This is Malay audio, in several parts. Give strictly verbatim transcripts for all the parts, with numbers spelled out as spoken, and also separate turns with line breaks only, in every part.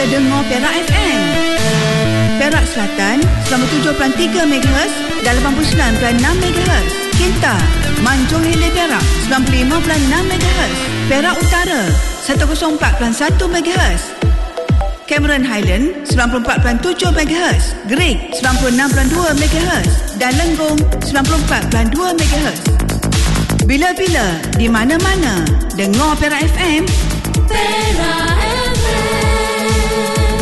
kita dengar Perak F M. Perak Selatan sembilan puluh tujuh perpuluhan tiga megahertz dan lapan puluh sembilan perpuluhan enam megahertz. Kinta, Manjung Hilir Perak sembilan puluh lima perpuluhan enam megahertz. Perak Utara seratus empat perpuluhan satu megahertz. Cameron Highland sembilan puluh empat perpuluhan tujuh megahertz. Great sembilan puluh enam perpuluhan dua megahertz dan Lenggong sembilan puluh empat perpuluhan dua megahertz. Bila-bila, di mana-mana, dengar Perak F M. Perak F M.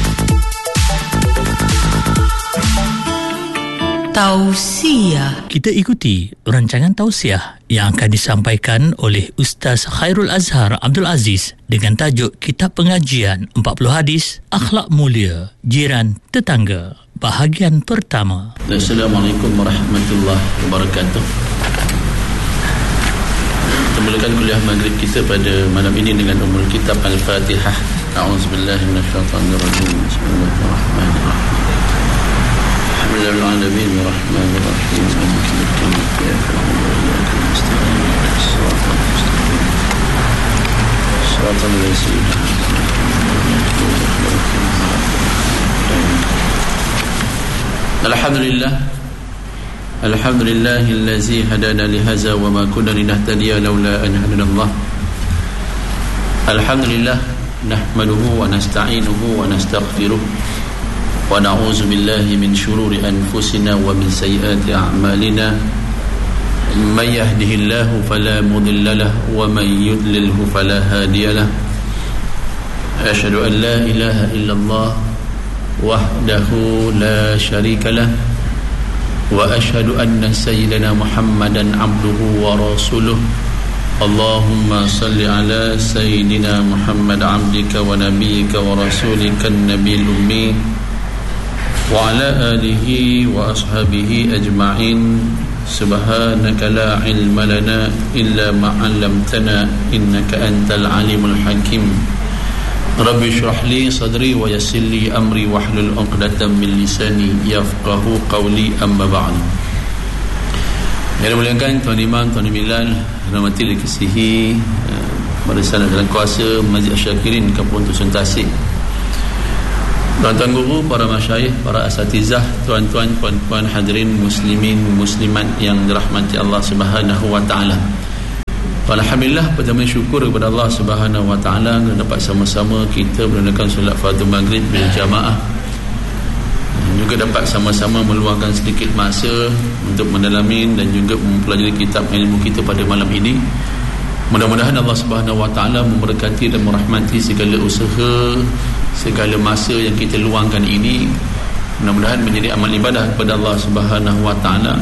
Tausiah.
Kita ikuti rancangan tausiah yang akan disampaikan oleh Ustaz Khairul Azhar Abdul Aziz dengan tajuk Kitab Pengajian empat puluh Hadis Akhlak Mulia Jiran Tetangga. Bahagian pertama.
Assalamualaikum warahmatullahi wabarakatuh. Kita mulakan kuliah maghrib kita pada malam ini dengan umul kitab Al-Fatihah. A'udzubillahi minasyaitonirrajim. Bismillahirrahmanirrahim. Alhamdulillahirrahmanirrahim. Rahmanirrahim. Maliki yaumiddin. Iyyaka na'budu wa iyyaka nasta'in. Ihdinas siratal mustaqim. Shiratal ladzina an'amta 'alaihim. Alhamdulillah. Alhamdulillahillazi hadana lihaza wa ma kunna linahtadiya laula an hadanallah. Alhamdulillah nahmaduhu wa nasta'inuhu wa nastaghfiruh wa na'udzu billahi min shururi anfusina wa min sayyiati a'malina. May yahdihillahu fala mudilla lahu wa may yudlilhu fala hadiya lahu. Asyhadu an la ilaha illallah wahdahu la syarika lahu wa asyhadu anna sayyidana Muhammadan abduhu wa rasuluh. Allahumma salli ala sayyidina Muhammad abdika wa nabiyyika wa rasulika an-nabiyil ummi wa ala alihi wa ashabihi ajma'in. Subhanaka la ilma lana illa ma 'allamtana innaka antal alimul hakim. Rabbi shrah li sadri wa yassir li amri wahlul 'uqdatam min lisani yafqahu qawli, amma ba'd. Yang dimuliakan Tuan Imam, Tuan Bilal, rahmati dikasihi pada sana dalam kuasa Masjid Asy-Syakirin Kampung Dusun Tasik, tuan-tuan guru, para masyayikh, para asatizah, tuan-tuan, puan-puan hadirin muslimin muslimat yang dirahmati Allah Subhanahu wa taala. Alhamdulillah, pertama syukur kepada Allah Subhanahu wa taala kerana dapat sama-sama kita menunaikan solat fardu maghrib berjamaah, juga dapat sama-sama meluangkan sedikit masa untuk mendalami dan juga mempelajari kitab ilmu kita pada malam ini. Mudah-mudahan Allah Subhanahu wa taala memberkati dan merahmati segala usaha, segala masa yang kita luangkan ini. Mudah-mudahan menjadi amal ibadah kepada Allah Subhanahu wa taala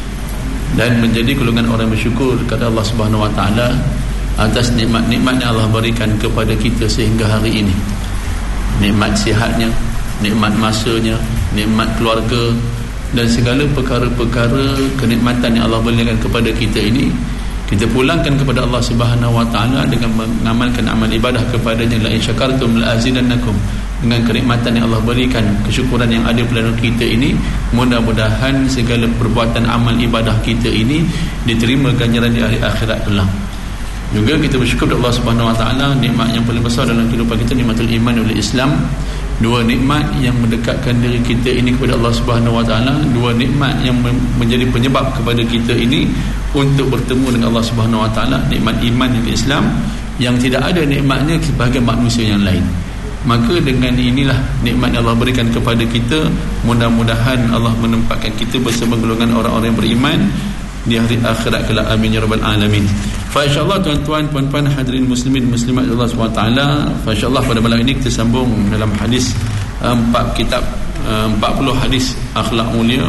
dan menjadi golongan orang bersyukur kepada Allah Subhanahu wa taala atas nikmat-nikmat yang Allah berikan kepada kita sehingga hari ini. Nikmat sihatnya, nikmat masanya, nikmat keluarga dan segala perkara-perkara kenikmatan yang Allah berikan kepada kita ini, kita pulangkan kepada Allah Subhanahu wa taala dengan mengamalkan amal ibadah kepadanya. La in syakartum la azidannakum. Dengan kenikmatan yang Allah berikan, kesyukuran yang ada pada kita ini, mudah-mudahan segala perbuatan amal ibadah kita ini diterima ganjaran di hari akhirat kelak. Juga kita bersyukur kepada Allah Subhanahu wa taala, nikmat yang paling besar dalam kehidupan kita, nikmatul iman wal Islam. Dua nikmat yang mendekatkan diri kita ini kepada Allah Subhanahu wa taala, dua nikmat yang menjadi penyebab kepada kita ini untuk bertemu dengan Allah Subhanahu wa taala, nikmat iman dan Islam yang tidak ada nikmatnya sebagai manusia yang lain. Maka dengan inilah nikmat yang Allah berikan kepada kita, mudah-mudahan Allah menempatkan kita bersama golongan orang-orang yang beriman di hari akhirat kelak. Amin ya rabbal alamin. Fa insyaallah tuan-tuan, puan-puan hadirin muslimin muslimat Allah Subhanahu wa taala, fa insyaallah pada malam ini kita sambung dalam hadis empat kitab empat puluh hadis akhlak mulia,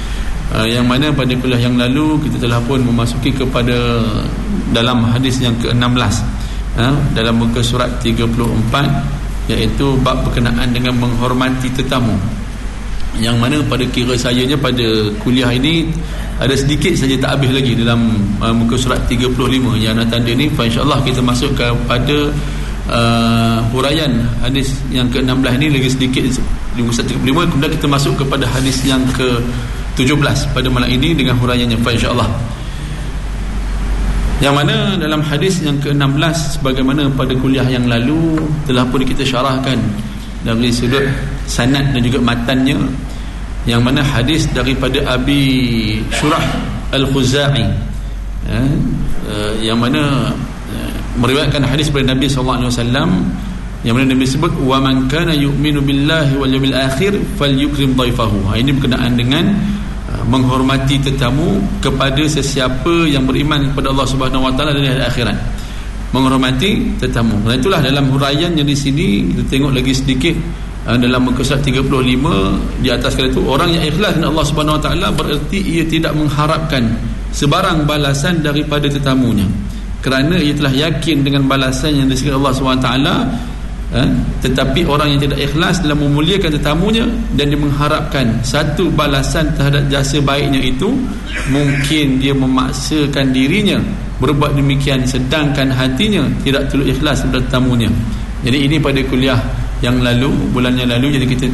yang mana pada kuliah yang lalu kita telah pun memasuki kepada dalam hadis yang ke enam belas dalam muka surat tiga puluh empat, iaitu bab berkenaan dengan menghormati tetamu, yang mana pada kira sayanya pada kuliah ini ada sedikit saja tak habis lagi dalam uh, muka surat tiga puluh lima yang ada tanda ni. InsyaAllah kita masuk kepada uh, huraian hadis yang ke enam belas ni lagi sedikit di muka surat tiga puluh lima, kemudian kita masuk kepada hadis yang ke tujuh belas pada malam ini dengan huraiannya insyaAllah, yang mana dalam hadis yang ke enam belas sebagaimana pada kuliah yang lalu telah pun kita syarahkan dari sudut sanad dan juga matannya, yang mana hadis daripada Abi Syurah Al-Khuzai, ya, uh, yang mana uh, meriwayatkan hadis daripada Nabi sallallahu alaihi wasallam, yang mana Nabi sebut wa man kana yu'minu billahi wal yawmil akhir falyukrim dhaifahu. Ini berkenaan dengan uh, menghormati tetamu kepada sesiapa yang beriman kepada Allah Subhanahu wa taala dan hari akhirat. Menghormati tetamu. Dan itulah dalam huraian yang di sini kita tengok lagi sedikit uh, dalam muka surat tiga puluh lima di atas kata itu, orang yang ikhlas dengan Allah Subhanahu wa taala bererti ia tidak mengharapkan sebarang balasan daripada tetamunya, kerana ia telah yakin dengan balasan yang disediakan Allah Subhanahu wa taala. Ha? Tetapi orang yang tidak ikhlas dalam memuliakan tetamunya dan dia mengharapkan satu balasan terhadap jasa baiknya itu, mungkin dia memaksakan dirinya berbuat demikian sedangkan hatinya tidak tulus ikhlas kepada tetamunya. Jadi ini pada kuliah yang lalu, bulan yang lalu, jadi kita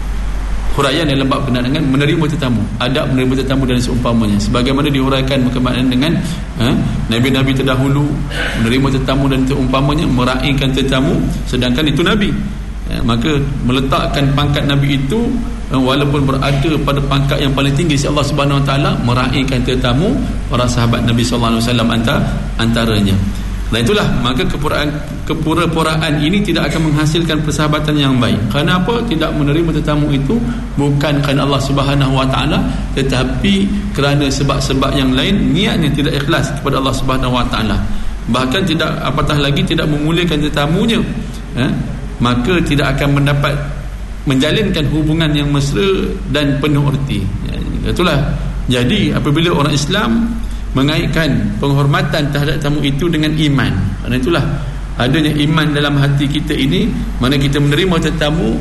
huraian yang lembab berkenaan dengan menerima tetamu, adab menerima tetamu dan seumpamanya, sebagaimana dihuraikan berkenaan dengan ha, Nabi-Nabi terdahulu menerima tetamu dan seumpamanya, meraihkan tetamu sedangkan itu Nabi. Ya, maka meletakkan pangkat Nabi itu walaupun berada pada pangkat yang paling tinggi si Allah Subhanahu wa taala, meraihkan tetamu para sahabat Nabi sallallahu alaihi wasallam antara antaranya. Dan itulah maka kepuraan kepura-puraan ini tidak akan menghasilkan persahabatan yang baik. Kerana apa? Tidak menerima tetamu itu bukan kerana Allah Subhanahu wa taala, tetapi kerana sebab-sebab yang lain, niatnya tidak ikhlas kepada Allah Subhanahu wa taala. Bahkan tidak, apatah lagi tidak memuliakan tetamunya, eh? maka tidak akan mendapat menjalinkan hubungan yang mesra dan penuh erti. Itulah. Jadi apabila orang Islam mengaitkan penghormatan terhadap tamu itu dengan iman, kerana itulah adanya iman dalam hati kita ini, mana kita menerima tetamu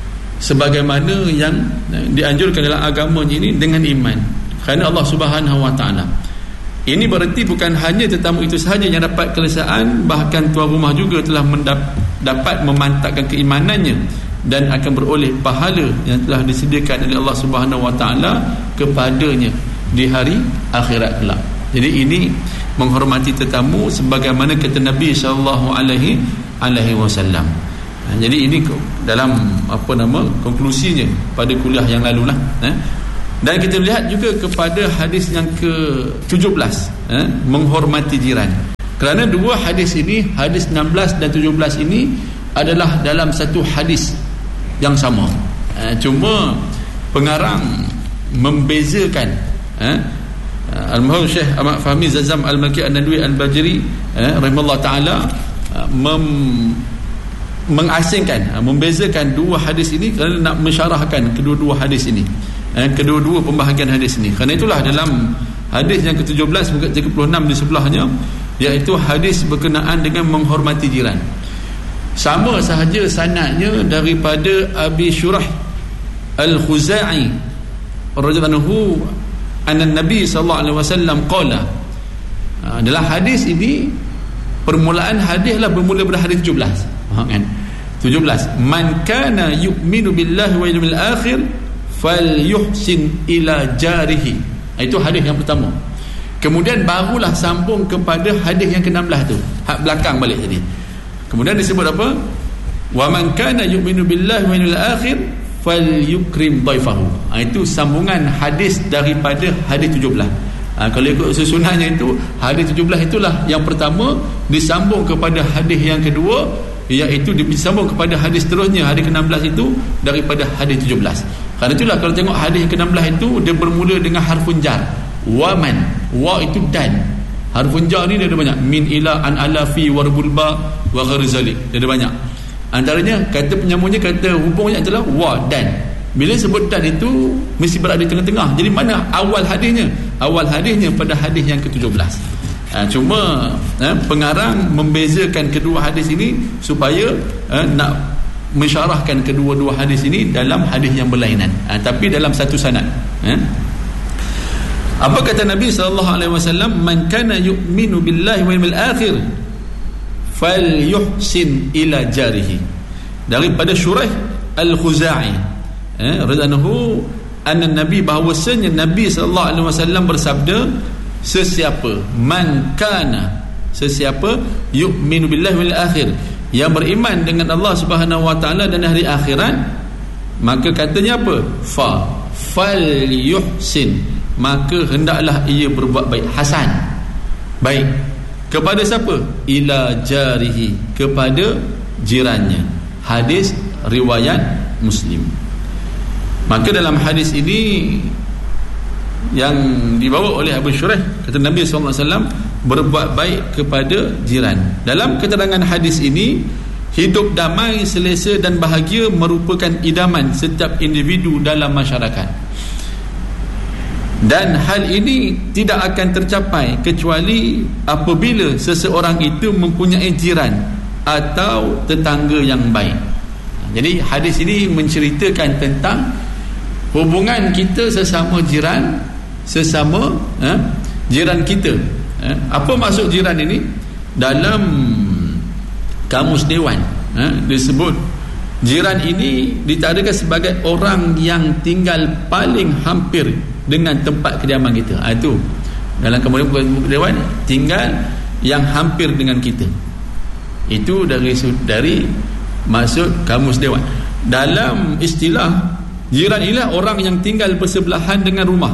sebagaimana yang dianjurkan dalam agamanya ini dengan iman, kerana Allah Subhanahu wa taala. Ini berarti bukan hanya tetamu itu sahaja yang dapat kelesaan, bahkan tuan rumah juga telah mendap- dapat memantapkan keimanannya dan akan beroleh pahala yang telah disediakan oleh Allah Subhanahu wa taala kepadanya di hari akhirat kelak. Jadi ini menghormati tetamu sebagaimana kata Nabi sallallahu alaihi wasallam. Jadi ini dalam apa nama konklusinya pada kuliah yang lalu lah. Dan kita lihat juga kepada hadis yang ke tujuh belas, menghormati jiran. Kerana dua hadis ini, hadis enam belas dan tujuh belas ini adalah dalam satu hadis yang sama. Cuma pengarang membezakan. Al-Mahum Syekh Ahmad Fahmi Zazam Al-Malki An-Nadwi Al-Bajri eh, rahimahullah ta'ala mem, mengasingkan, membezakan dua hadis ini kerana nak mensyarahkan kedua-dua hadis ini, eh, kedua-dua pembahagian hadis ini. Kerana itulah dalam hadis yang ke tujuh belas muka tiga puluh enam di sebelahnya, iaitu hadis berkenaan dengan menghormati jiran. Sama sahaja sanadnya daripada Abi Syurah Al-Khuzai radhiyallahu anhu anna Nabi sallallahu alaihi wasallam qala. Dalam hadis ini, permulaan hadis lah bermula pada hadis tujuh belas. Ha, kan? tujuh belas. Man kana yu'minu billahi wal yawmil akhir falyuhsin ila jarihi. Itu hadis yang pertama. Kemudian barulah sambung kepada hadis yang ke enam belas tu. Hak belakang balik tadi. Kemudian disebut apa? Wa man kana yu'minu billahi wal yawmil akhir falyukrim dhaifahu. Ha, itu sambungan hadis daripada hadis tujuh belas. Ha, kalau ikut susunannya itu, hadis tujuh belas itulah yang pertama, disambung kepada hadis yang kedua, iaitu disambung kepada hadis terusnya, hadis ke enam belas itu daripada hadis tujuh belas. Kerana itulah kalau tengok hadis ke enam belas itu, dia bermula dengan harfun jar. Wa man, wa itu dan. Harfun jar ni dia ada banyak. Min ila an ala fi warbulba wa gharizalik. Dia ada banyak. Antaranya kata penyambungnya, kata hubungnya adalah wa dan. Bila sebut dan itu mesti berada di tengah-tengah. Jadi mana awal hadisnya? Awal hadisnya pada hadis yang ke tujuh belas. Ha, cuma ha, pengarang membezakan kedua hadis ini supaya ha, nak mensyarahkan kedua-dua hadis ini dalam hadis yang berlainan. Ha, tapi dalam satu sanad. Ha? Apa kata Nabi sallallahu alaihi wasallam? Man kana yu'minu billahi wal yawmil akhir falyuhsin ila jarihi. Daripada Syurah Al-Khuzai eh, radhiyallahu anna Nabi, bahawasanya Nabi sallallahu alaihi wasallam bersabda, sesiapa man kana, sesiapa yu'minu billahi wal akhir, yang beriman dengan Allah Subhanahu wa taala dan hari akhirat, maka katanya apa? Fa fal yuhsin, maka hendaklah ia berbuat baik, hasan, baik kepada siapa? Ila jarihi, kepada jirannya. Hadis riwayat Muslim. Maka dalam hadis ini yang dibawa oleh Abu Shuraih, kata Nabi sallallahu alaihi wasallam, berbuat baik kepada jiran. Dalam keterangan hadis ini, hidup damai, selesa dan bahagia merupakan idaman setiap individu dalam masyarakat, dan hal ini tidak akan tercapai kecuali apabila seseorang itu mempunyai jiran atau tetangga yang baik. Jadi hadis ini menceritakan tentang hubungan kita sesama jiran, sesama eh, jiran kita. Eh, apa maksud jiran ini? Dalam Kamus Dewan eh, disebut jiran ini ditadakan sebagai orang yang tinggal paling hampir dengan tempat kediaman kita. Ha, itu dalam Kamus Dewan, tinggal yang hampir dengan kita. Itu dari dari maksud Kamus Dewan. Dalam istilah, jiran ialah orang yang tinggal bersebelahan dengan rumah,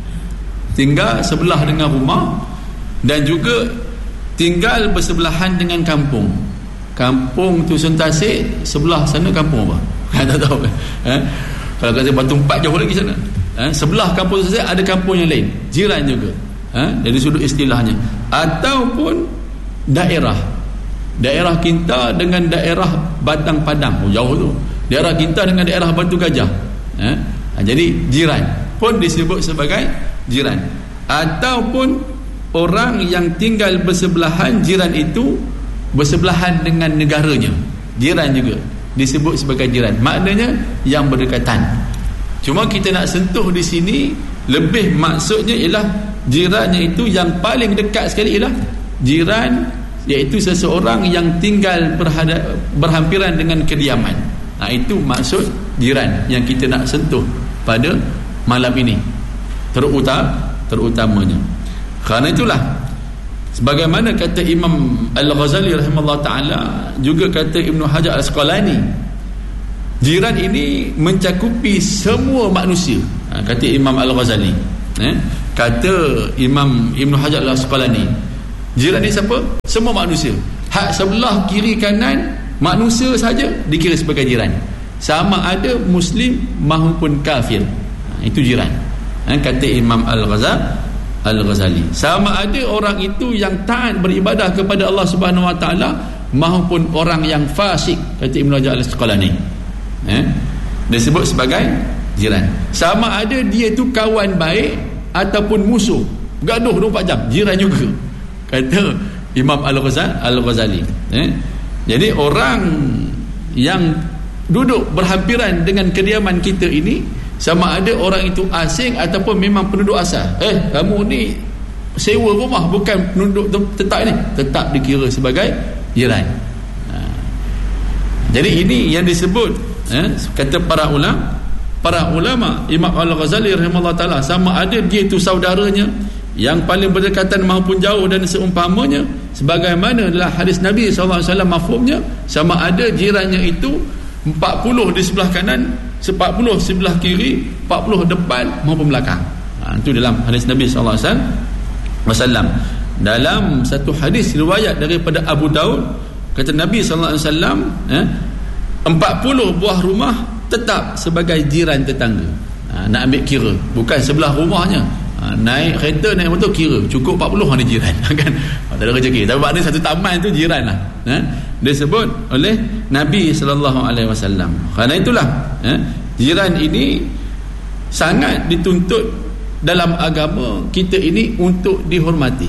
tinggal sebelah dengan rumah, dan juga tinggal bersebelahan dengan kampung. Kampung tu Suntasik, sebelah sana kampung apa? Tak tahu. Eh? Kalau kata Batu Empat jauh lagi sana. Eh? Sebelah kampung Suntasik ada kampung yang lain, jiran juga. Eh? Dari sudut istilahnya. Ataupun daerah. Daerah Kinta dengan daerah Batang Padang, oh, jauh tu. Daerah Kinta dengan daerah Batu Gajah. Eh? Jadi jiran pun disebut sebagai jiran. Ataupun orang yang tinggal bersebelahan, jiran itu bersebelahan dengan negaranya, jiran juga disebut sebagai jiran. Maknanya yang berdekatan. Cuma kita nak sentuh di sini, lebih maksudnya ialah jirannya itu yang paling dekat sekali ialah jiran, iaitu seseorang yang tinggal berhadap, berhampiran dengan kediaman. Nah, itu maksud jiran yang kita nak sentuh pada malam ini, terutama terutamanya. Kerana itulah, sebagaimana kata Imam Al-Ghazali rahimahullah ta'ala, juga kata Ibn Hajar Al-Asqalani, jiran ini mencakupi semua manusia. Ha, kata Imam Al-Ghazali, eh? Kata Imam Ibn Hajar Al-Asqalani, jiran ini siapa? Semua manusia. Hak sebelah kiri kanan manusia saja dikira sebagai jiran, sama ada Muslim maupun kafir. Ha, itu jiran. Ha, kata Imam Al-Ghazali Al-Ghazali, sama ada orang itu yang taat beribadah kepada Allah Subhanahu wa taala maupun orang yang fasik, kata Ibnu Hajar Al-Asqalani. Eh? Disebut sebagai jiran. Sama ada dia tu kawan baik ataupun musuh, gaduh dua puluh empat jam, jiran juga, kata Imam Al-Ghazali. Al-Ghazali. Eh? Jadi orang yang duduk berhampiran dengan kediaman kita ini, sama ada orang itu asing ataupun memang penduduk asal. Eh, kamu ni sewa rumah, bukan penduduk tetap ni, tetap dikira sebagai jiran. Ha. Jadi ini yang disebut, eh, kata para ulama, para ulama Imam Al-Ghazali rahimahullah taala, sama ada dia itu saudaranya yang paling berdekatan maupun jauh dan seumpamanya, sebagaimana dalam hadis Nabi sallallahu alaihi wasallam mafhumnya, sama ada jirannya itu empat puluh di sebelah kanan, empat puluh sebelah kiri, empat puluh depan maupun belakang. Ha, itu dalam hadis Nabi sallallahu alaihi wasallam. Dalam satu hadis riwayat daripada Abu Daud, kata Nabi sallallahu alaihi wasallam, eh, empat puluh buah rumah tetap sebagai jiran tetangga. Ha, nak ambil kira, bukan sebelah rumahnya. Ha, naik kereta, naik motor, kira cukup empat puluh ada jiran. Kan? Tak ada rezeki. Tapi maknanya satu taman tu jiran lah. Ha? Disebut oleh Nabi sallallahu alaihi wasallam. Kerana itulah, eh, jiran ini sangat dituntut dalam agama kita ini untuk dihormati,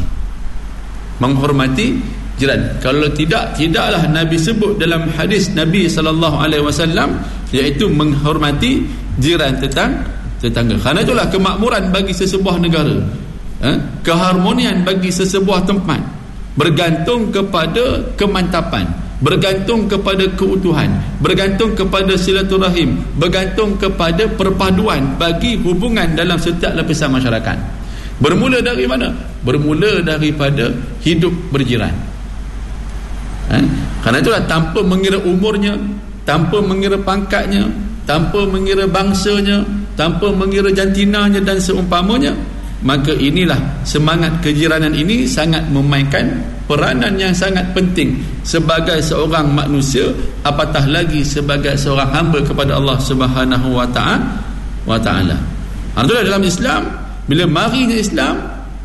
menghormati jiran. Kalau tidak, tidaklah Nabi sebut dalam hadis Nabi sallallahu alaihi wasallam, iaitu menghormati jiran tetang tetangga. Kerana itulah kemakmuran bagi sesebuah negara, eh, keharmonian bagi sesebuah tempat bergantung kepada kemantapan, bergantung kepada keutuhan, bergantung kepada silaturahim, bergantung kepada perpaduan bagi hubungan dalam setiap lapisan masyarakat. Bermula dari mana? Bermula daripada hidup berjiran. Eh? Karena itulah tanpa mengira umurnya, tanpa mengira pangkatnya, tanpa mengira bangsanya, tanpa mengira jantinanya dan seumpamanya, maka inilah semangat kejiranan ini sangat memainkan peranan yang sangat penting sebagai seorang manusia, apatah lagi sebagai seorang hamba kepada Allah Subhanahu wa taala. Itulah dalam Islam, bila marinya Islam,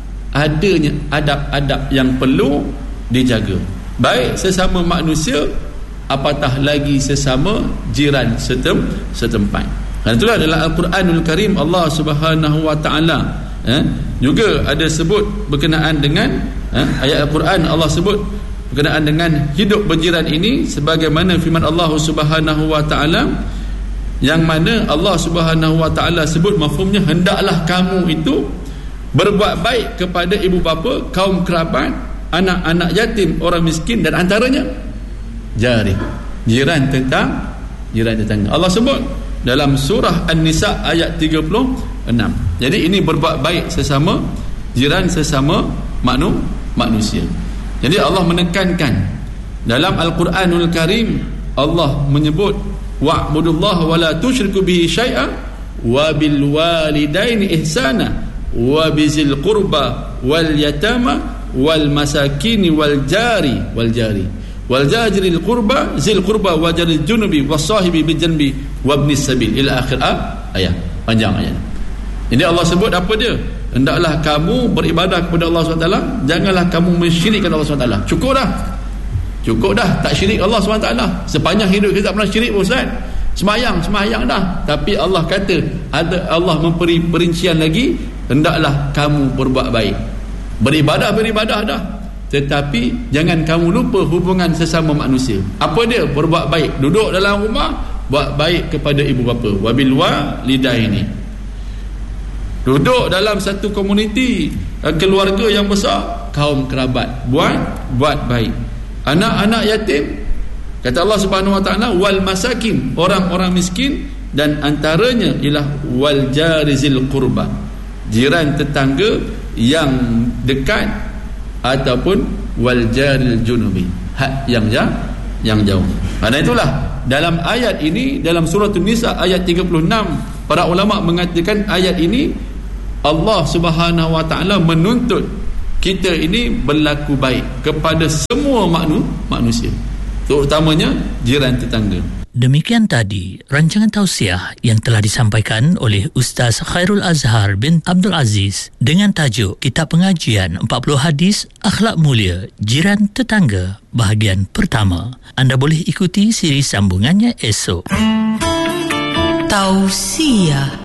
adanya adab-adab yang perlu dijaga, baik sesama manusia, apatah lagi sesama jiran setem, setempat. Dan itulah dalam Al-Quranul Karim Allah Subhanahu wa taala eh, juga ada sebut berkenaan dengan eh, ayat Al-Quran, Allah sebut berkenaan dengan hidup berjiran ini sebagaimana firman Allah Subhanahu wa taala, yang mana Allah Subhanahu wa taala sebut mafhumnya, hendaklah kamu itu berbuat baik kepada ibu bapa, kaum kerabat, anak-anak yatim, orang miskin, dan antaranya jari, jiran tentang jiran tetangga. Allah sebut dalam surah An-Nisa ayat tiga puluh enam. Jadi ini berbuat baik sesama jiran, sesama maknu, manusia. Jadi Allah menekankan dalam Al-Quranul Karim, Allah menyebut wa'budullaha wa la tusyriku bihi syai'a wa bil walidaini ihsana wa bizil qurba wal yatama wal masakini wal jari wal jari wal jajril qurba zil qurba wa jaril junubi was sahibi bil janbi wa ibnis sabil ila akhir ayat. Panjang ayat. Jadi Allah sebut apa dia? Hendaklah kamu beribadah kepada Allah subhanahu wa taala, janganlah kamu mensyirikkan Allah subhanahu wa taala. Cukup dah. Cukup dah tak syirik Allah subhanahu wa taala. Sepanjang hidup kita tak pernah syirik, Ustaz. Semayang, semayang dah. Tapi Allah kata, ada Allah memberi perincian lagi, hendaklah kamu berbuat baik. Beribadah, beribadah dah. Tetapi jangan kamu lupa hubungan sesama manusia. Apa dia? Berbuat baik. Duduk dalam rumah, buat baik kepada ibu bapa. Wabil walidaini. Duduk dalam satu komuniti, keluarga yang besar, kaum kerabat, buat buat baik. Anak-anak yatim, kata Allah Subhanahu wa taala, wal masakin, orang-orang miskin, dan antaranya ialah wal jarizil qurba, jiran tetangga yang dekat, ataupun wal jaril junubi, hak yang jauh, yang jauh. Karena itulah dalam ayat ini, dalam surah An-Nisa ayat tiga puluh enam, para ulama mengatakan ayat ini Allah Subhanahu wa taala menuntut kita ini berlaku baik kepada semua maknu, manusia, terutamanya jiran tetangga.
Demikian tadi rancangan tausiah yang telah disampaikan oleh Ustaz Khairul Azhar bin Abdul Aziz dengan tajuk Kitab Pengajian empat puluh Hadis Akhlak Mulia Jiran Tetangga bahagian pertama. Anda boleh ikuti siri sambungannya esok.
Tausiah.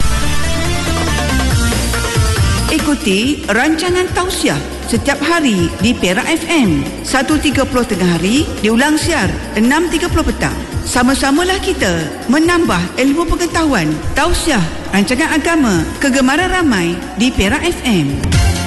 Ikuti rancangan tausiah setiap hari di Perak F M seratus tiga puluh tengah hari, diulang siar enam tiga puluh petang. Sama-samalah kita menambah ilmu pengetahuan. Tausiah rancangan agama kegemaran ramai di Perak F M.